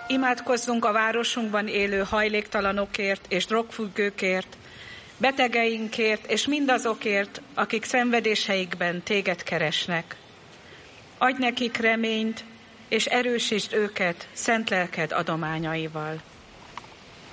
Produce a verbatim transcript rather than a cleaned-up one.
Imádkozzunk a városunkban élő hajléktalanokért és drogfüggőkért, betegeinkért és mindazokért, akik szenvedéseikben téged keresnek. Adj nekik reményt, és erősítsd őket szent lelked adományaival.